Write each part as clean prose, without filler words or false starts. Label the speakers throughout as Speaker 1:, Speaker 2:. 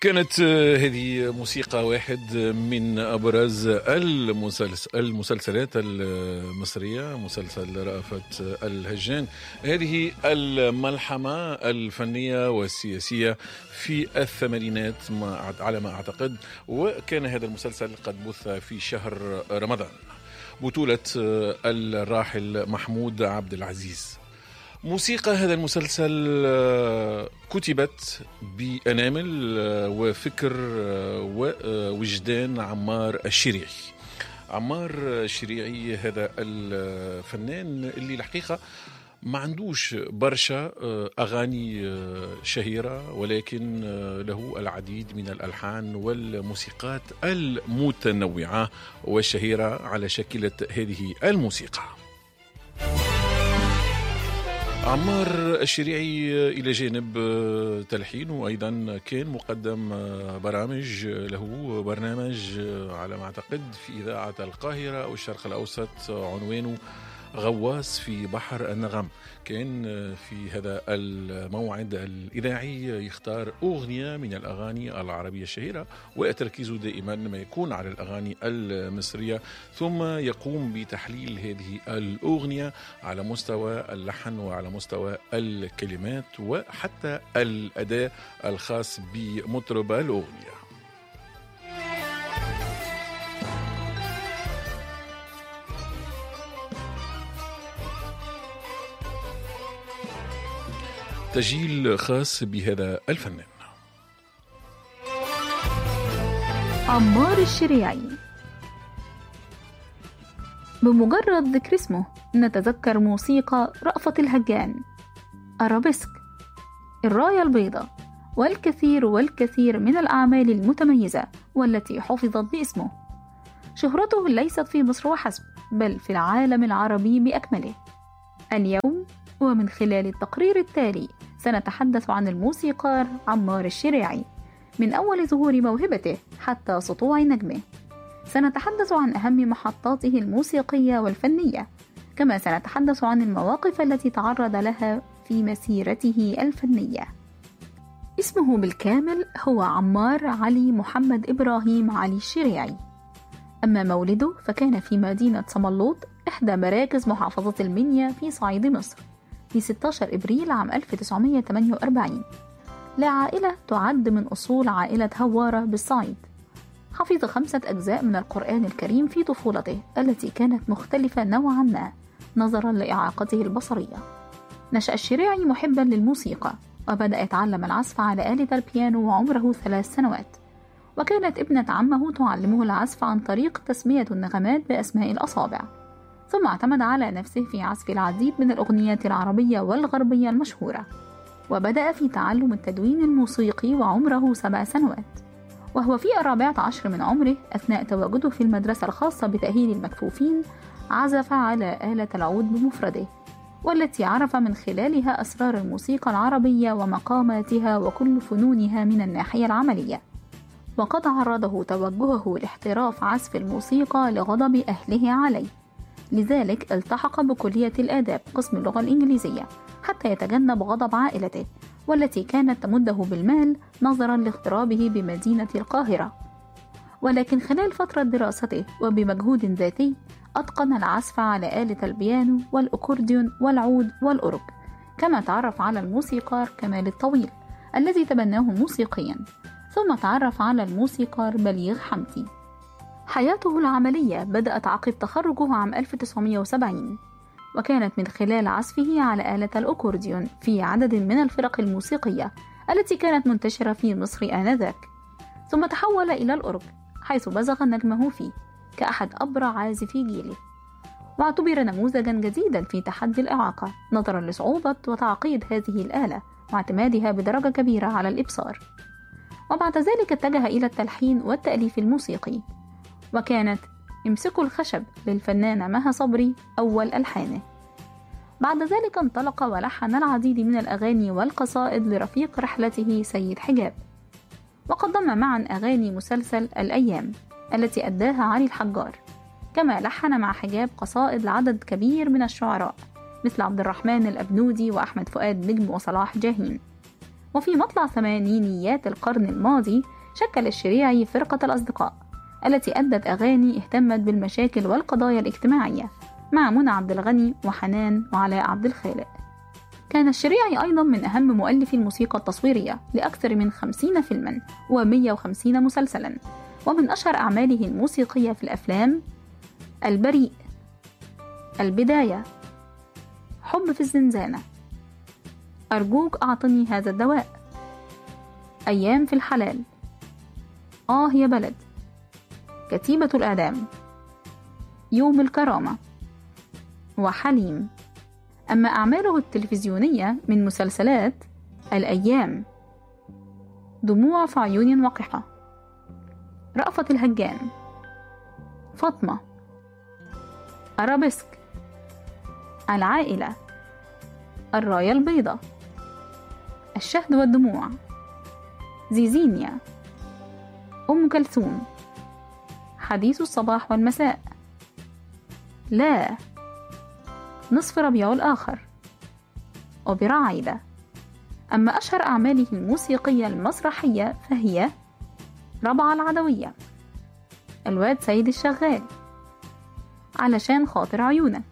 Speaker 1: كانت هذه موسيقى واحد من أبرز المسلسلات المصرية، مسلسل رأفت الهجان. هذه الملحمة الفنية والسياسية في الثمانينات على ما أعتقد، وكان هذا المسلسل قد بث في شهر رمضان، بطولة الراحل محمود عبد العزيز. موسيقى هذا المسلسل كتبت بأنامل وفكر ووجدان عمار الشريعي. عمار الشريعي هذا الفنان اللي الحقيقة ما عندوش برشا أغاني شهيرة، ولكن له العديد من الألحان والموسيقات المتنوعة والشهيرة على شكل هذه الموسيقى. عمار الشريعي إلى جانب تلحينه أيضا كان مقدم برامج، له برنامج على ما أعتقد في إذاعة القاهرة أو الشرق الأوسط عنوانه غواص في بحر النغم. كان في هذا الموعد الإذاعي يختار أغنية من الأغاني العربية الشهيرة، وتركيزه دائما ما يكون على الأغاني المصرية، ثم يقوم بتحليل هذه الأغنية على مستوى اللحن وعلى مستوى الكلمات وحتى الأداء الخاص بمطرب الأغنية. تسجيل خاص بهذا الفنان.
Speaker 2: عمار الشريعي. بمجرد ذكر اسمه نتذكر موسيقى رأفت الهجان، أرابيسك، الراية البيضاء، والكثير من الأعمال المتميزة والتي حفظت باسمه. شهرته ليست في مصر وحسب، بل في العالم العربي بأكمله. اليوم ومن خلال التقرير التالي سنتحدث عن الموسيقار عمار الشريعي من أول ظهور موهبته حتى سطوع نجمه. سنتحدث عن أهم محطاته الموسيقية والفنية، كما سنتحدث عن المواقف التي تعرض لها في مسيرته الفنية. اسمه بالكامل هو عمار علي محمد إبراهيم علي الشريعي. أما مولده فكان في مدينة صملوط، إحدى مراكز محافظة المنيا في صعيد مصر، في 16 إبريل عام 1948 لعائلة تعد من أصول عائلة هوارة بالصعيد. حفظ 5 أجزاء من القرآن الكريم في طفولته التي كانت مختلفة نوعا ما نظرا لإعاقته البصرية. نشأ الشريعي محبا للموسيقى، وبدأ يتعلم العزف على آلة البيانو وعمره 3 سنوات، وكانت ابنة عمه تعلمه العزف عن طريق تسمية النغمات بأسماء الأصابع. ثم اعتمد على نفسه في عزف العديد من الأغنيات العربية والغربية المشهورة، وبدأ في تعلم التدوين الموسيقي وعمره 7 سنوات، وهو في 14 من عمره أثناء تواجده في المدرسة الخاصة بتأهيل المكفوفين عزف على آلة العود بمفرده، والتي عرف من خلالها أسرار الموسيقى العربية ومقاماتها وكل فنونها من الناحية العملية. وقد عرضه توجهه لاحتراف عزف الموسيقى لغضب أهله عليه، لذلك التحق بكلية الآداب قسم اللغة الإنجليزية حتى يتجنب غضب عائلته، والتي كانت تمده بالمال نظرا لاغترابه بمدينة القاهرة. ولكن خلال فترة دراسته وبمجهود ذاتي أتقن العزف على آلة البيانو والأكورديون والعود والأورج، كما تعرف على الموسيقار كمال الطويل الذي تبناه موسيقيا، ثم تعرف على الموسيقار بليغ حمدي. حياته العملية بدأت عقب تخرجه عام 1970، وكانت من خلال عزفه على آلة الأكورديون في عدد من الفرق الموسيقية التي كانت منتشرة في مصر آنذاك. ثم تحول إلى الأورج، حيث بزغ نجمه فيه كأحد أبرع عازفي جيله، واعتبر نموذجا جديدا في تحدي الإعاقة نظرا لصعوبة وتعقيد هذه الآلة واعتمادها بدرجة كبيرة على الإبصار. وبعد ذلك اتجه إلى التلحين والتأليف الموسيقي، وكانت امسكوا الخشب للفنانة مها صبري أول ألحانه. بعد ذلك انطلق ولحن العديد من الأغاني والقصائد لرفيق رحلته سيد حجاب، وقدم معا أغاني مسلسل الأيام التي أداها علي الحجار، كما لحن مع حجاب قصائد لعدد كبير من الشعراء مثل عبد الرحمن الأبنودي وأحمد فؤاد نجم وصلاح جاهين. وفي مطلع ثمانينيات القرن الماضي شكل الشريعي فرقة الأصدقاء التي أدت أغاني اهتمت بالمشاكل والقضايا الاجتماعية مع منى عبد الغني وحنان وعلاء عبد الخالق. كان الشريعي أيضا من أهم مؤلفي الموسيقى التصويرية لأكثر من 50 فيلما و150 مسلسلا، ومن أشهر أعماله الموسيقية في الأفلام البريء، البداية، حب في الزنزانة، أرجوك أعطني هذا الدواء، أيام في الحلال، يا بلد، كتيبة الإعدام، يوم الكرامة، وحليم. أما أعماله التلفزيونية من مسلسلات الأيام، دموع في عيون وقحة، رأفت الهجان، فاطمة، أرابيسك، العائلة، الراية البيضاء، الشهد والدموع، زيزينيا، أم كلثوم، حديث الصباح والمساء، لا، نصف ربيع الآخر، أوبرا عايدة. أما أشهر أعماله الموسيقية المسرحية فهي ربعة العدوية، الواد سيد الشغال، علشان خاطر عيونك،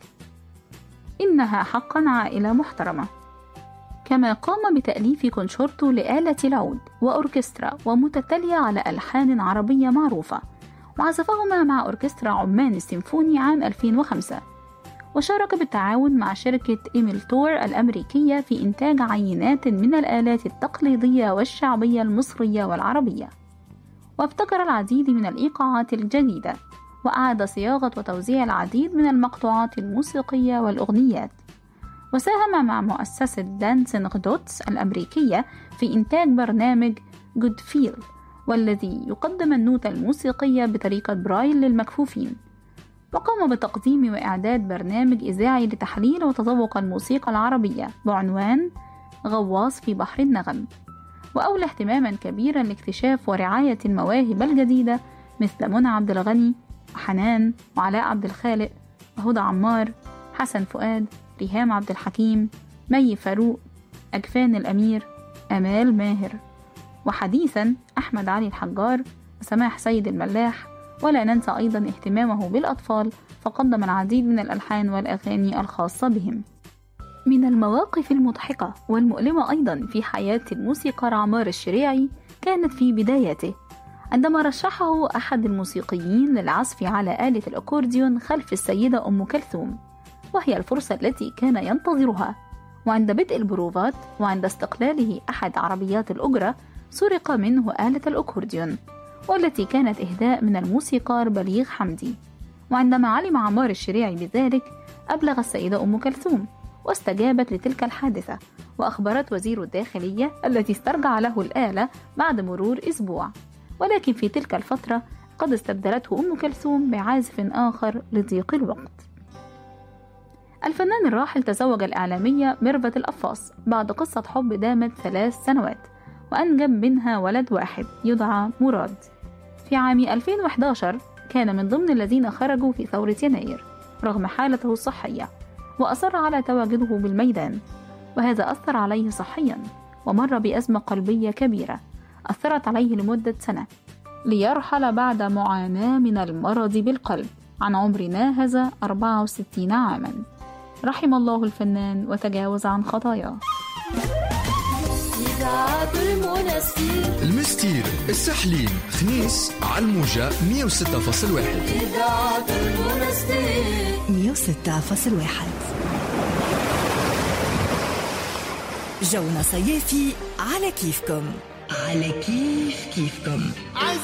Speaker 2: إنها حقا عائلة محترمة. كما قام بتأليف كونشورتو لآلة العود وأوركسترا ومتتالية على ألحان عربية معروفة، وعزفهما مع أوركسترا عمان السيمفوني عام 2005. وشارك بالتعاون مع شركة إيميل تور الأمريكية في إنتاج عينات من الآلات التقليدية والشعبية المصرية والعربية، وابتكر العديد من الإيقاعات الجديدة، وأعاد صياغة وتوزيع العديد من المقطوعات الموسيقية والأغنيات. وساهم مع مؤسسة دانسينغ دوتس الأمريكية في إنتاج برنامج جود فيل، والذي يقدم النوتة الموسيقية بطريقة برايل للمكفوفين. وقام بتقديم وإعداد برنامج إذاعي لتحليل وتذوق الموسيقى العربية بعنوان غواص في بحر النغم، وأولى اهتماما كبيرا لاكتشاف ورعاية المواهب الجديدة مثل منى عبد الغني وحنان وعلاء عبد الخالق وهدى عمار، حسن فؤاد، ريهام عبد الحكيم، مي فاروق، أجفان الأمير، أمال ماهر، وحديثا أحمد علي الحجار وسماح سيد الملاح. ولا ننسى أيضا اهتمامه بالأطفال، فقدم العديد من الألحان والأغاني الخاصة بهم. من المواقف المضحكة والمؤلمة أيضا في حياة الموسيقار عمار الشريعي كانت في بدايته، عندما رشحه أحد الموسيقيين للعزف على آلة الأكورديون خلف السيدة أم كلثوم، وهي الفرصة التي كان ينتظرها. وعند بدء البروفات وعند استقلاله أحد عربيات الأجرة سرق منه آلة الأكورديون، والتي كانت إهداء من الموسيقار بليغ حمدي. وعندما علم عمار الشريعي بذلك أبلغ السيدة أم كلثوم، واستجابت لتلك الحادثة، وأخبرت وزير الداخلية التي استرجع له الآلة بعد مرور أسبوع. ولكن في تلك الفترة قد استبدلته أم كلثوم بعازف آخر لضيق الوقت. الفنان الراحل تزوج الإعلامية ميرفت القفاص بعد قصة حب دامت 3 سنوات، وأنجب منها ولد واحد يدعى مراد. في عام 2011 كان من ضمن الذين خرجوا في ثورة يناير رغم حالته الصحية، وأصر على تواجده بالميدان، وهذا أثر عليه صحيا، ومر بأزمة قلبية كبيرة أثرت عليه لمدة سنة، ليرحل بعد معاناة من المرض بالقلب عن عمر ناهز 64 عاما. رحم الله الفنان وتجاوز عن خطاياه.
Speaker 3: المستير السحلين خميس على الموجة 106.1 106.1.
Speaker 4: جونا صيافي على كيفكم، على كيفكم.